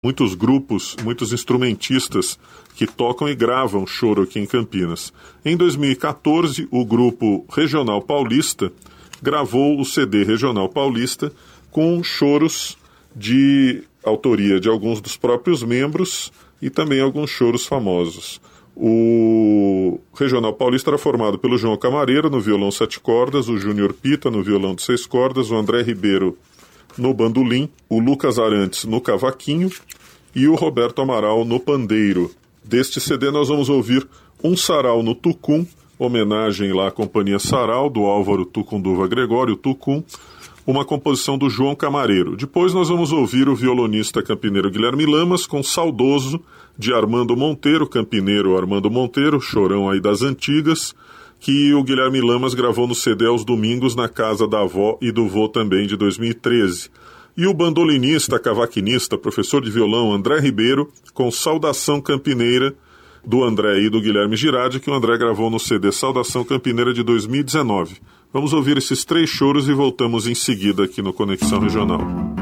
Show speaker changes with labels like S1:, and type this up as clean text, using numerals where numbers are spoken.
S1: muitos grupos, muitos instrumentistas que tocam e gravam choro aqui em Campinas. Em 2014, o grupo Regional Paulista gravou o CD Regional Paulista com choros de autoria de alguns dos próprios membros e também alguns choros famosos. O Regional Paulista era formado pelo João Camareira no violão 7 cordas, o Júnior Pita no violão de 6 cordas, o André Ribeiro no bandolim, o Lucas Arantes no cavaquinho e o Roberto Amaral no pandeiro. Deste CD nós vamos ouvir Um Sarau no Tucum, homenagem lá à Companhia Sarau, do Álvaro Tucunduva Gregório Tucum, uma composição do João Camareiro. Depois nós vamos ouvir o violonista campineiro Guilherme Lamas com Saudoso, de Armando Monteiro, campineiro Armando Monteiro, chorão aí das antigas, que o Guilherme Lamas gravou no CD aos domingos na casa da avó e do vô também, de 2013. E o bandolinista, cavaquinista, professor de violão André Ribeiro, com Saudação Campineira, do André e do Guilherme Girardi, que o André gravou no CD Saudação Campineira de 2019. Vamos ouvir esses 3 choros e voltamos em seguida aqui no Conexão Regional.